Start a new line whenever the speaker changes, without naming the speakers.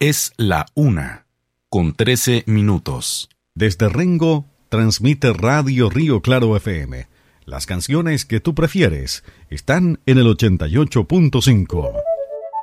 Es la 1:13.
Desde Rengo, transmite Radio Río Claro FM. Las canciones que tú prefieres están en el 88.5.